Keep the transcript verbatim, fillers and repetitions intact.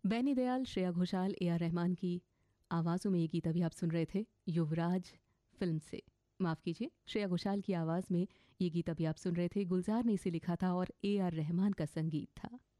Benny Dayal, Shreya Ghoshal, A R Rahman की आवाज़ों में ये गीत अभी आप सुन रहे थे युवराज फिल्म से। माफ़ कीजिए, श्रेया घोषाल की आवाज़ में ये गीत अभी आप सुन रहे थे। गुलजार ने इसे लिखा था और ए आर रहमान का संगीत था।